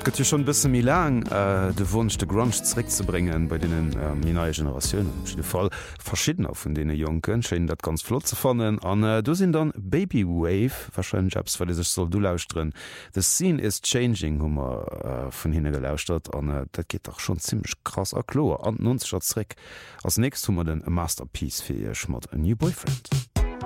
gëtt schon bisse mi lang de Wunsch de Grunge zurückzubringen bei denen neue Generationen Fall verschiedener vun dee Jonken schein dat ganz flott ze fannen an du sinn dann Baby Wave wahrscheinlich Jobs weil sech soll du lausren. The scene is changing hummer vun hinne gelauschtert an dat geht auch schon ziemlich krass erklo an 90 als nächst hummer den Masterpiece fir Schmat a new Boyfriend.